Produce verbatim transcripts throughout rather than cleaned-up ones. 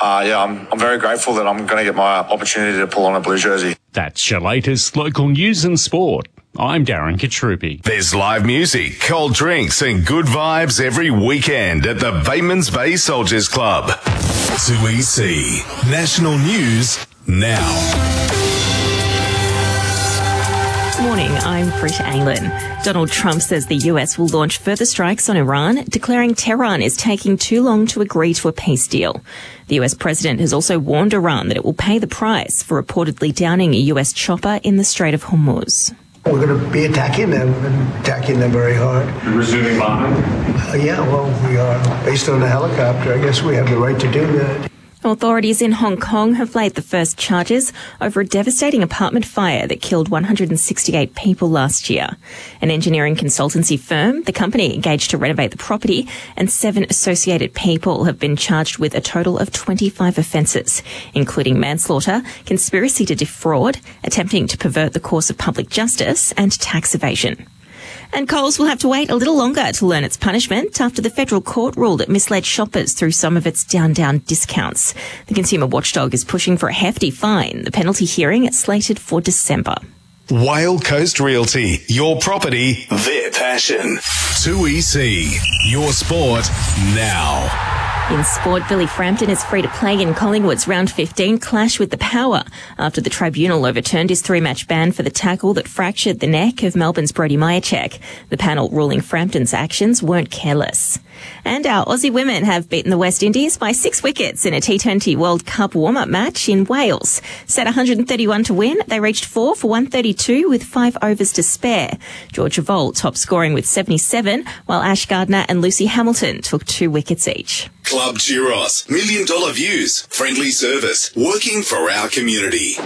uh, yeah, I'm, I'm very grateful that I'm going to get my opportunity to pull on a blue jersey. That's your latest local news and sport. I'm Darren Katrupi. There's live music, cold drinks and good vibes every weekend at the Batemans Bay Soldiers Club. two E C National News now. Morning, I'm Prita Aylan. Donald Trump says the U S will launch further strikes on Iran, declaring Tehran is taking too long to agree to a peace deal. The U S president has also warned Iran that it will pay the price for reportedly downing a U S chopper in the Strait of Hormuz. We're going to be attacking them and attacking them very hard. You're resuming bombing? Uh, yeah, well, we are. Based on the helicopter, I guess we have the right to do that. Authorities in Hong Kong have laid the first charges over a devastating apartment fire that killed one hundred sixty-eight people last year. An engineering consultancy firm, the company engaged to renovate the property, and seven associated people have been charged with a total of twenty-five offences, including manslaughter, conspiracy to defraud, attempting to pervert the course of public justice, and tax evasion. And Coles will have to wait a little longer to learn its punishment after the federal court ruled it misled shoppers through some of its down-down discounts. The consumer watchdog is pushing for a hefty fine. The penalty hearing is slated for December. Whale Coast Realty, your property, their passion. two E C, your sport now. In sport, Billy Frampton is free to play in Collingwood's round fifteen clash with the Power after the tribunal overturned his three-match ban for the tackle that fractured the neck of Melbourne's Brody Myercheck. The panel ruling Frampton's actions weren't careless. And our Aussie women have beaten the West Indies by six wickets in a T twenty World Cup warm-up match in Wales. Set one hundred thirty-one to win, they reached four for one thirty-two with five overs to spare. Georgia Voll top scoring with seventy-seven, while Ash Gardner and Lucy Hamilton took two wickets each. Club Churros, million dollar views, friendly service, working for our community.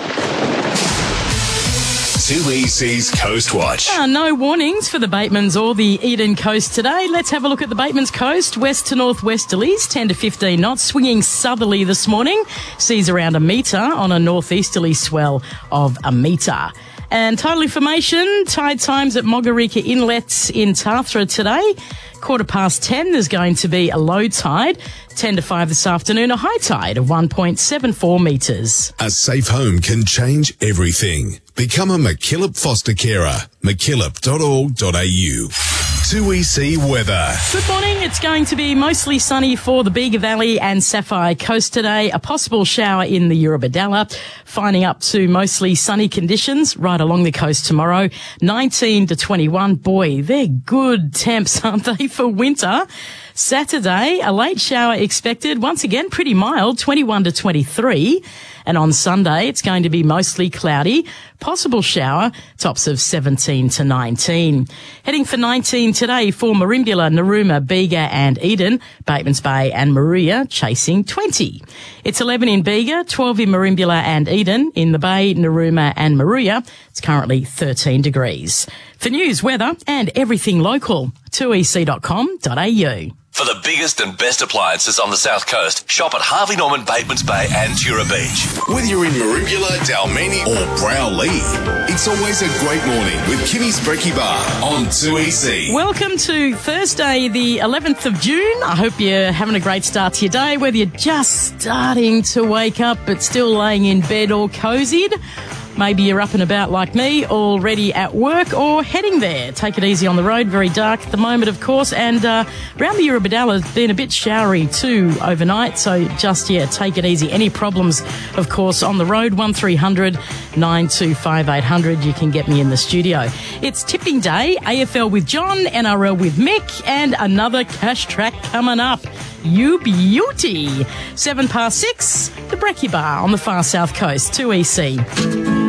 two E C's Coast Watch. Uh, no warnings for the Batemans or the Eden Coast today. Let's have a look at the Batemans Coast. West to northwesterlies, ten to fifteen knots, swinging southerly this morning. Seas around a metre on a northeasterly swell of a metre. And tidal information, tide times at Mogarika Inlet in Tathra today. Quarter past ten, there's going to be a low tide. ten to five this afternoon, a high tide of one point seven four metres. A safe home can change everything. Become a McKillop foster carer. mckillop dot org dot a u. two E C weather. Good morning. It's going to be mostly sunny for the Bega Valley and Sapphire Coast today. A possible shower in the Eurobodalla, finding up to mostly sunny conditions right along the coast tomorrow. nineteen to twenty-one. Boy, they're good temps, aren't they, for winter? Saturday, a late shower expected. Once again, pretty mild, twenty-one to twenty-three. And on Sunday, it's going to be mostly cloudy. Possible shower, tops of seventeen to nineteen. Heading for nineteen today for Merimbula, Narooma, Bega and Eden. Batemans Bay and Maria chasing twenty. It's eleven in Bega, twelve in Merimbula and Eden. In the Bay, Narooma and Maria, it's currently thirteen degrees. For news, weather and everything local, two e c dot com dot a u. For the biggest and best appliances on the South Coast, shop at Harvey Norman, Batemans Bay and Tura Beach. Whether you're in Merimbula, Dalmeni or Browley, it's always a great morning with Kimmy's Brekkie Bar on two E C. Welcome to Thursday, the eleventh of June. I hope you're having a great start to your day, whether you're just starting to wake up but still laying in bed all cozied. Maybe you're up and about like me, already at work or heading there. Take it easy on the road. Very dark at the moment, of course. And uh, around the Eurobodalla has been a bit showery too overnight. So just, yeah, take it easy. Any problems, of course, on the road, one three hundred nine two five eight hundred. You can get me in the studio. It's tipping day, A F L with John, N R L with Mick, and another cash track coming up. You beauty. Seven past six, the Brekkie Bar on the far south coast, two E C.